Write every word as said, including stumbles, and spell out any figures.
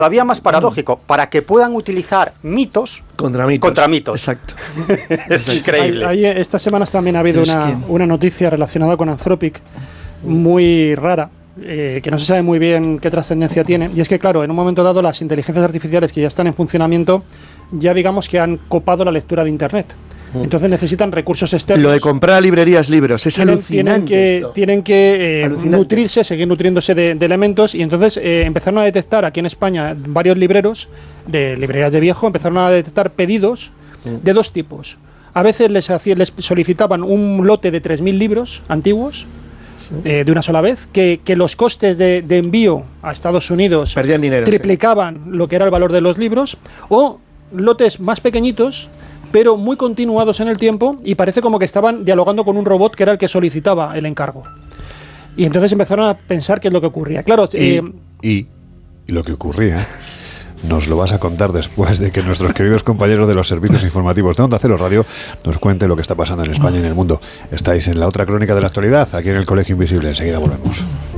todavía más paradójico, para que puedan utilizar mitos contra mitos. Contra mitos. Exacto. Es increíble. Hay, hay, estas semanas también ha habido una, que... una noticia relacionada con Anthropic muy rara, eh, que no se sabe muy bien qué trascendencia tiene, y es que, claro, en un momento dado las inteligencias artificiales que ya están en funcionamiento, ya digamos que han copado la lectura de Internet. Entonces necesitan recursos externos. Lo de comprar librerías libros es tienen, alucinante. Tienen que, esto. tienen que eh, nutrirse, seguir nutriéndose de, de elementos, y entonces eh, empezaron a detectar aquí en España varios libreros de librerías de viejo, empezaron a detectar pedidos mm. de dos tipos. A veces les, hacía, les solicitaban un lote de tres mil libros antiguos, sí. eh, de una sola vez, que, que los costes de, de envío a Estados Unidos perdían dinero, triplicaban sí. lo que era el valor de los libros, o lotes más pequeñitos, pero muy continuados en el tiempo, y parece como que estaban dialogando con un robot que era el que solicitaba el encargo. Y entonces empezaron a pensar qué es lo que ocurría. Claro, y, eh, y, y lo que ocurría nos lo vas a contar después de que nuestros queridos compañeros de los servicios informativos de Onda Cero Radio nos cuente lo que está pasando en España y en el mundo. Estáis en la otra crónica de la actualidad, aquí en el Colegio Invisible. Enseguida volvemos.